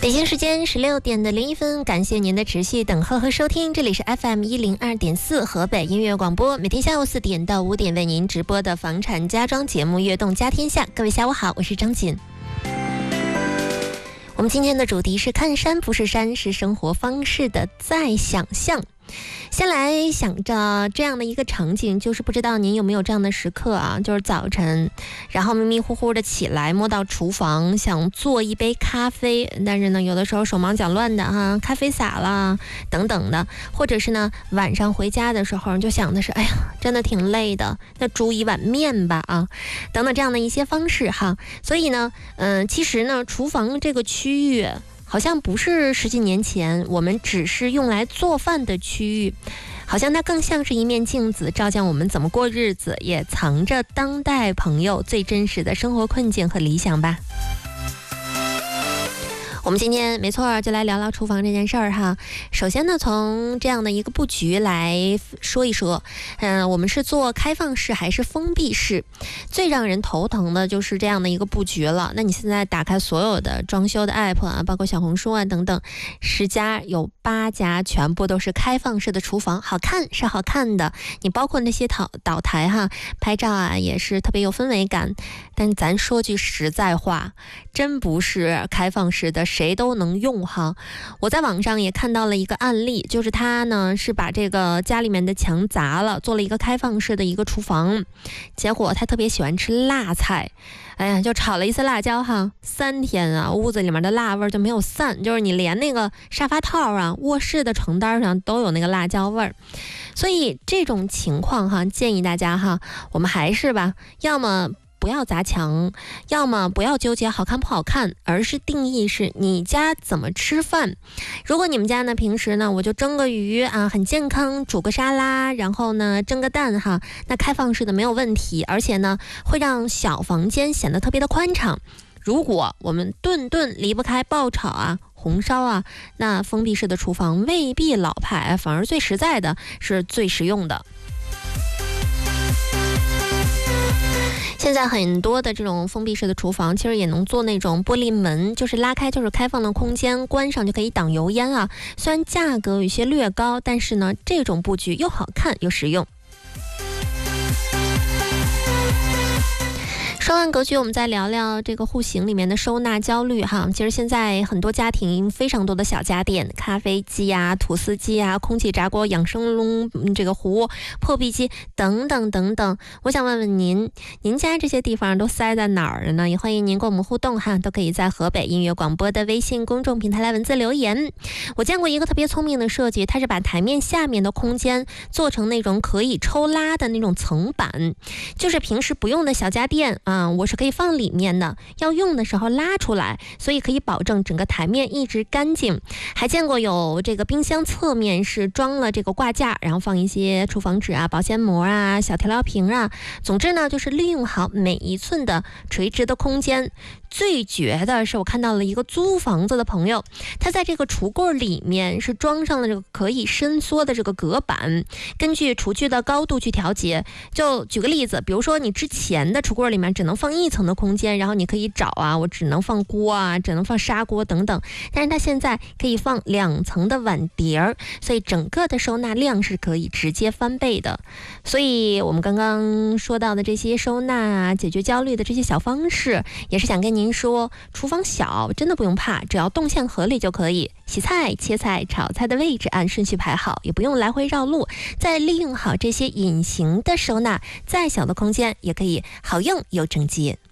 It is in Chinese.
北京时间16:01，感谢您的持续等候和收听，这里是 FM102.4 河北音乐广播，每天下午4点到5点为您直播的房产家装节目《悦动家天下》。各位下午好，我是张锦。我们今天的主题是看山不是山，是生活方式的再想象。先来想着这样的一个场景，就是不知道您有没有这样的时刻啊，就是早晨然后迷迷糊糊的起来，摸到厨房想做一杯咖啡，但是呢有的时候手忙脚乱的哈，咖啡洒了等等的，或者是呢晚上回家的时候就想的是哎呀真的挺累的，那煮一碗面吧啊等等这样的一些方式哈。所以呢其实呢厨房这个区域好像不是10几年前我们只是用来做饭的区域，好像它更像是一面镜子，照见我们怎么过日子，也藏着当代朋友最真实的生活困境和理想吧。我们今天没错就来聊聊厨房这件事儿哈。首先呢从这样的一个布局来说一说，我们是做开放式还是封闭式？最让人头疼的就是这样的一个布局了。那你现在打开所有的装修的 app 啊，包括小红书啊等等，10家有8家全部都是开放式的厨房，好看是好看的，你包括那些岛台哈，拍照啊也是特别有氛围感。但咱说句实在话，真不是开放式的谁都能用哈。我在网上也看到了一个案例，就是他呢是把这个家里面的墙砸了，做了一个开放式的一个厨房，结果他特别喜欢吃辣菜，哎呀就炒了一次辣椒哈，3天啊屋子里面的辣味就没有散，就是你连那个沙发套啊卧室的床单上都有那个辣椒味儿。所以这种情况哈，建议大家哈，我们还是吧，要么不要砸墙，要么不要纠结好看不好看，而是定义是你家怎么吃饭。如果你们家呢平时呢我就蒸个鱼啊很健康，煮个沙拉，然后呢蒸个蛋哈，那开放式的没有问题，而且呢会让小房间显得特别的宽敞。如果我们顿顿离不开爆炒啊红烧啊，那封闭式的厨房未必老派，反而最实在的是最实用的。现在很多的这种封闭式的厨房其实也能做那种玻璃门，就是拉开就是开放的空间，关上就可以挡油烟啊。虽然价格有些略高，但是呢这种布局又好看又实用。说完格局，我们再聊聊这个户型里面的收纳焦虑哈。其实现在很多家庭非常多的小家电，咖啡机啊、吐司机啊、空气炸锅、养生笼这个壶、破壁机等等等等。我想问问您家这些地方都塞在哪儿呢？也欢迎您跟我们互动哈，都可以在河北音乐广播的微信公众平台来文字留言。我见过一个特别聪明的设计，它是把台面下面的空间做成那种可以抽拉的那种层板，就是平时不用的小家电啊。我是可以放里面的，要用的时候拉出来，所以可以保证整个台面一直干净。还见过有这个冰箱侧面是装了这个挂架，然后放一些厨房纸啊、保鲜膜啊、小调料瓶啊，总之呢就是利用好每一寸的垂直的空间。最绝的是我看到了一个租房子的朋友，他在这个橱柜里面是装上了这个可以伸缩的这个隔板，根据厨具的高度去调节。就举个例子，比如说你之前的橱柜里面只能放1层的空间，然后你可以找啊，我只能放锅啊，只能放砂锅等等，但是它现在可以放2层的碗碟儿，所以整个的收纳量是可以直接翻倍的。所以我们刚刚说到的这些收纳啊、解决焦虑的这些小方式，也是想跟您说，厨房小真的不用怕，只要动线合理就可以。洗菜、切菜、炒菜的位置按顺序排好，也不用来回绕路，再利用好这些隐形的收纳，再小的空间也可以好用又整洁。